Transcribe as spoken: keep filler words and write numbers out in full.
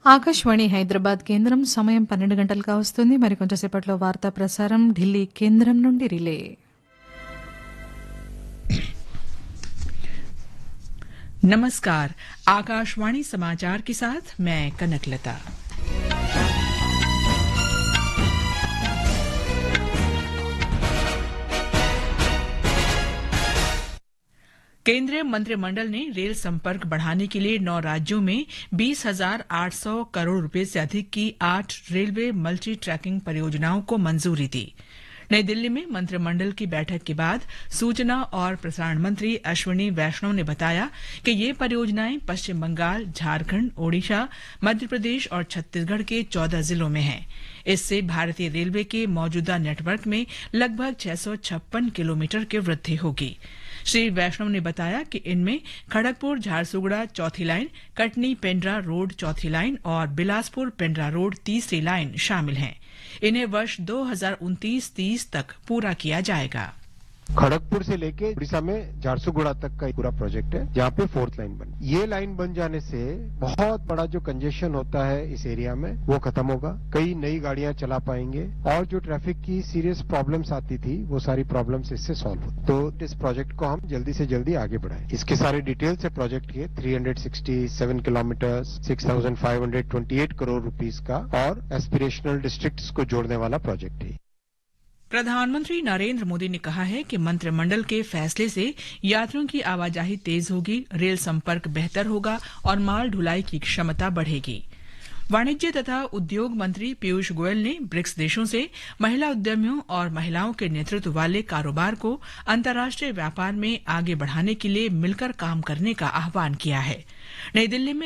ఆకాశవాణి హైదరాబాద్ కేంద్రం సమయం పన్నెండు గంటలుగా వస్తుంది. మరి కొంచెంసేపట్లో వార్తా ప్రసారం ఢిల్లీ కేంద్రం నుండి రిలే. नमस्कार, आकाशवाणी समाचार के साथ मैं कनकलता। केंद्रीय मंत्रिमंडल ने रेल संपर्क बढ़ाने के लिए नौ राज्यों में बीस हजार आठ सौ करोड़ रुपए से अधिक की आठ रेलवे मल्टी ट्रैकिंग परियोजनाओं को मंजूरी दी। नई दिल्ली में मंत्रिमंडल की बैठक के बाद सूचना और प्रसारण मंत्री अश्विनी वैष्णव ने बताया कि ये परियोजनाएं पश्चिम बंगाल, झारखंड, ओडिशा, मध्य प्रदेश और छत्तीसगढ़ के चौदह जिलों में हैं। इससे भारतीय रेलवे के मौजूदा नेटवर्क में लगभग छह सौ छप्पन किलोमीटर की वृद्धि होगी। श्री वैष्णव ने बताया कि इनमें खड़गपुर झारसुगुड़ा चौथी लाइन, कटनी पेंड्रा रोड चौथी लाइन और बिलासपुर पेंड्रा रोड तीसरी लाइन शामिल हैं। इन्हें वर्ष दो हजार उनतीस तीस तक पूरा किया जाएगा। खड़गपुर से लेके उड़ीसा में झारसुगुड़ा तक का पूरा प्रोजेक्ट है, जहाँ पे फोर्थ लाइन बन ये लाइन बन जाने से बहुत बड़ा जो कंजेशन होता है इस एरिया में वो खत्म होगा। कई नई गाड़ियां चला पाएंगे और जो ट्रैफिक की सीरियस प्रॉब्लम्स आती थी वो सारी प्रॉब्लम्स इससे सॉल्व हो। तो इस प्रोजेक्ट को हम जल्दी से जल्दी आगे बढ़ाएं। इसके सारे डिटेल्स है प्रोजेक्ट के तीन सौ सरसठ किलोमीटर छह हज़ार पाँच सौ अट्ठाईस करोड़ रुपीस का और एस्पिरेशनल डिस्ट्रिक्ट्स को जोड़ने वाला प्रोजेक्ट है। प्रधानमंत्री नरेंद्र मोदी ने कहा है कि मंत्रिमंडल के फैसले से यात्रियों की आवाजाही तेज होगी, रेल संपर्क बेहतर होगा और माल ढुलाई की क्षमता बढ़ेगी। वाणिज्य तथा उद्योग मंत्री पीयूष गोयल ने ब्रिक्स देशों से महिला उद्यमियों और महिलाओं के नेतृत्व वाले कारोबार को अंतर्राष्ट्रीय व्यापार में आगे बढ़ाने के लिए मिलकर काम करने का आह्वान किया है। नई दिल्ली में